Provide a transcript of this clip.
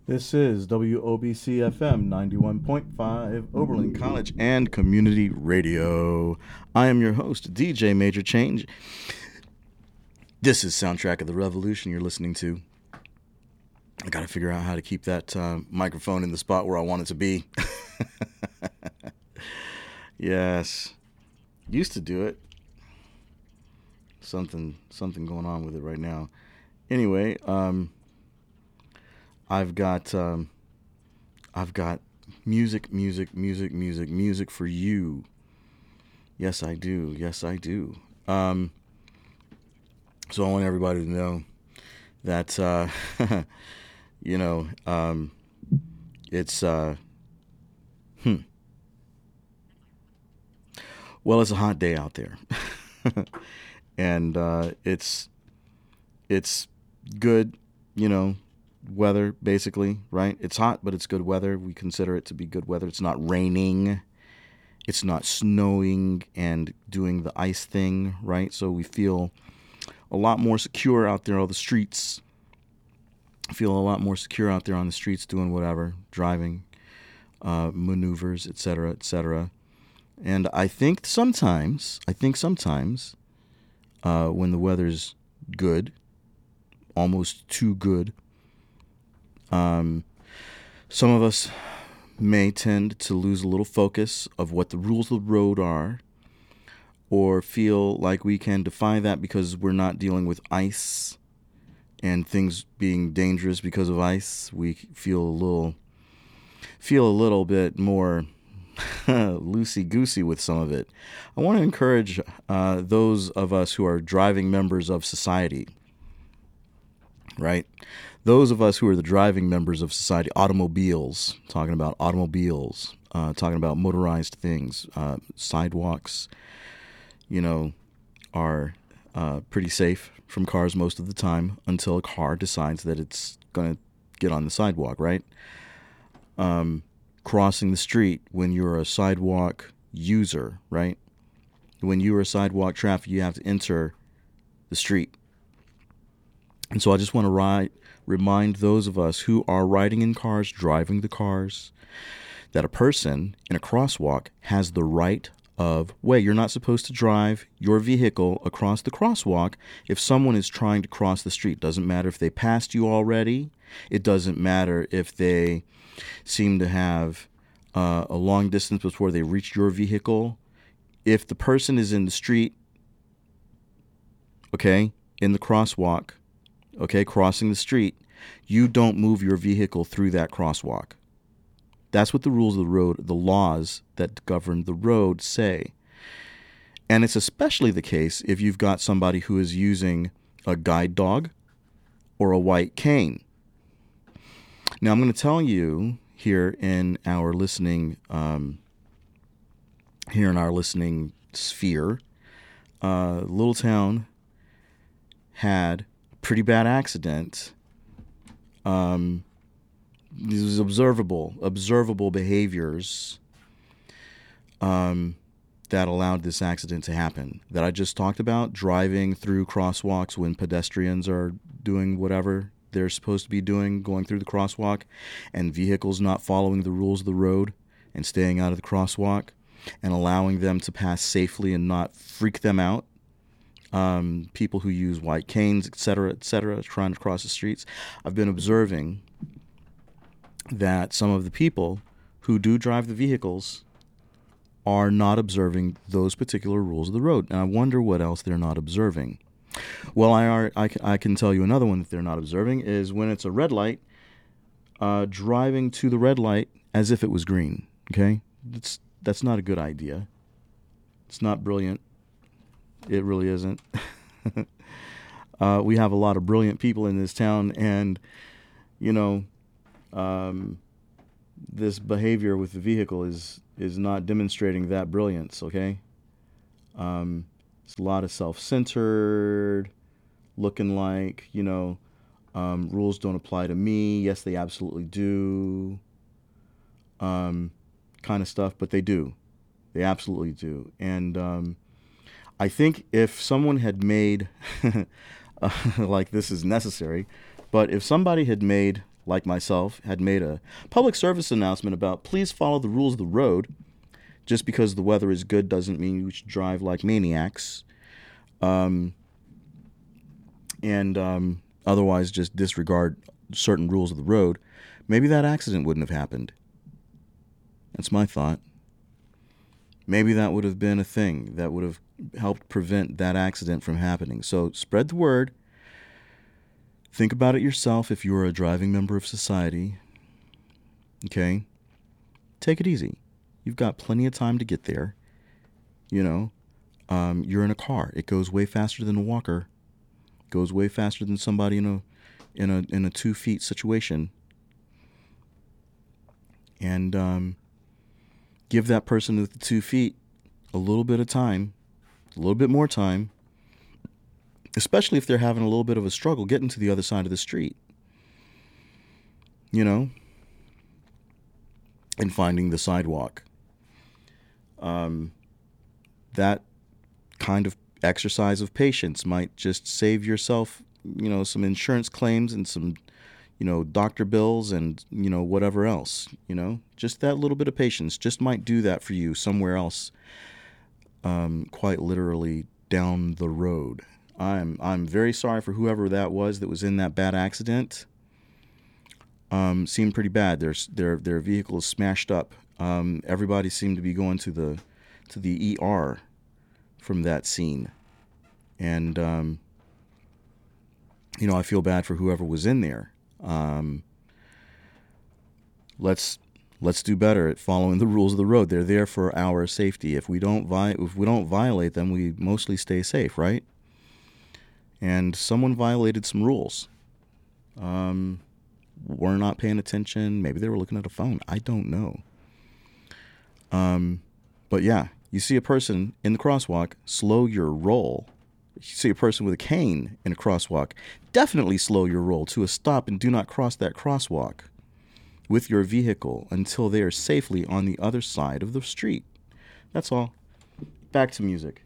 This is WOBC FM 91.5 Oberlin College and Community Radio. I am your host, DJ Major Change. This is Soundtrack of the Revolution you're listening to. I got to figure out how to keep that microphone in the spot where I want it to be. Yes. Used to do it. Something going on with it right now. Anyway, I've got music for you. Yes, I do. Yes, I do. So I want everybody to know that you know, it's well, it's a hot day out there, and it's good, weather basically, right? It's hot, but it's good weather. We consider it to be good weather. It's not raining. It's not snowing and doing the ice thing, right? So we feel a lot more secure out there on the streets. Feel a lot more secure out there on the streets doing whatever, driving, maneuvers, etc., etc. And I think sometimes, when the weather's good, almost too good, um, some of us may tend to lose a little focus of what the rules of the road are, or feel like we can defy that because we're not dealing with ice and things being dangerous because of ice. We feel a little bit more loosey goosey with some of it. I want to encourage those of us who are driving members of society, right? Those of us who are the driving members of society, automobiles, talking about motorized things, sidewalks, you know, are pretty safe from cars most of the time until a car decides that it's going to get on the sidewalk, right? Crossing the street when you're a sidewalk user, right? When you're a sidewalk traffic, you have to enter the street. And so I just want to remind those of us who are riding in cars, driving the cars, that a person in a crosswalk has the right of way. You're not supposed to drive your vehicle across the crosswalk if someone is trying to cross the street. Doesn't matter if they passed you already. It doesn't matter if they seem to have a long distance before they reach your vehicle. If the person is in the street, okay, in the crosswalk, okay, crossing the street, you don't move your vehicle through that crosswalk. That's what the rules of the road, the laws that govern the road say. And it's especially the case if you've got somebody who is using a guide dog or a white cane. Now, I'm going to tell you here in our listening, sphere, Little Town had a pretty bad accident. These observable behaviors that allowed this accident to happen that I just talked about, driving through crosswalks when pedestrians are doing whatever they're supposed to be doing, going through the crosswalk, and vehicles not following the rules of the road and staying out of the crosswalk and allowing them to pass safely and not freak them out. People who use white canes, etc., trying to cross the streets. I've been observing that some of the people who do drive the vehicles are not observing those particular rules of the road. And I wonder what else they're not observing. Well, I can tell you another one that they're not observing is when it's a red light, driving to the red light as if it was green. Okay? That's not a good idea. It's not brilliant. It really isn't. We have a lot of brilliant people in this town, and, you know, this behavior with the vehicle is not demonstrating that brilliance, okay? It's a lot of self-centered, looking like, rules don't apply to me. Yes, they absolutely do. Kind of stuff, but they do. They absolutely do. And I think if someone had made, like this is necessary, but if somebody had made like myself, had made a public service announcement about please follow the rules of the road. Just because the weather is good doesn't mean you should drive like maniacs. And otherwise just disregard certain rules of the road. Maybe that accident wouldn't have happened. That's my thought. Maybe that would have been a thing that would have helped prevent that accident from happening. So spread the word. Think about it yourself if you are a driving member of society. Okay? Take it easy. You've got plenty of time to get there. You know, you're in a car. It goes way faster than a walker. It goes way faster than somebody in a 2 feet situation. And give that person with the 2 feet a little bit of time, a little bit more time, especially if they're having a little bit of a struggle getting to the other side of the street, you know, and finding the sidewalk. That kind of exercise of patience might just save yourself, you know, some insurance claims and some, you know, doctor bills and, you know, whatever else, you know, just that little bit of patience just might do that for you somewhere else, quite literally down the road. I'm very sorry for whoever that was in that bad accident. Seemed pretty bad. Their vehicle is smashed up. Everybody seemed to be going to the ER from that scene. And, you know, I feel bad for whoever was in there. Let's do better at following the rules of the road. They're there for our safety. If we don't violate them, we mostly stay safe, right? And someone violated some rules. Were not paying attention. Maybe they were looking at a phone. I don't know. But yeah, you see a person in the crosswalk, slow your roll. You see a person with a cane in a crosswalk, definitely slow your roll to a stop and do not cross that crosswalk with your vehicle until they are safely on the other side of the street. That's all. Back to music.